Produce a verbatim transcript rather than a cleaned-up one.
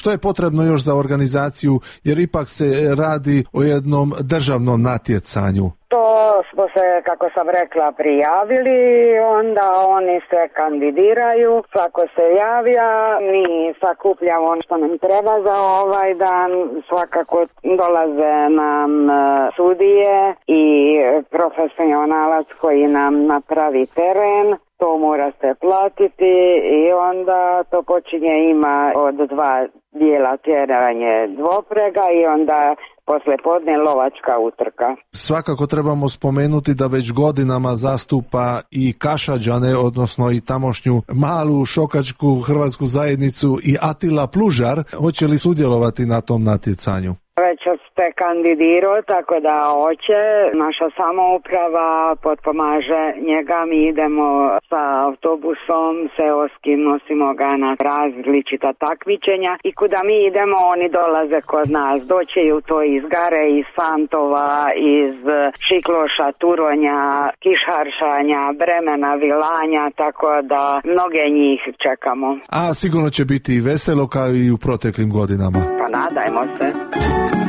Što je potrebno još za organizaciju, jer ipak se radi o jednom državnom natjecanju? To smo se, kako sam rekla, prijavili, onda oni se kandidiraju, svako se javlja, mi sakupljamo ono što nam treba za ovaj dan, svakako dolaze nam sudije i profesionalac koji nam napravi teren. To mora se platiti i onda to počinje, ima od dva dijela tjeranje dvoprega i onda poslije podne lovačka utrka. Svakako trebamo spomenuti da već godinama zastupa i Kašađane, odnosno i tamošnju malu šokačku hrvatsku zajednicu, i Atila Plužar. Hoće li sudjelovati na tom natjecanju? Već se kandidirao, tako da hoće. Naša samouprava potpomaže njega, mi idemo sa autobusom seoskim, nosimo ga na različita takmičenja i kuda mi idemo oni dolaze kod nas. Doćeju to iz Gare, iz Santova, iz Šikloša, Turonja, Kišharšanja, Bremena, Vilanja, tako da mnoge njih čekamo. A sigurno će biti i veselo kao i u proteklim godinama. Pa nadajmo se.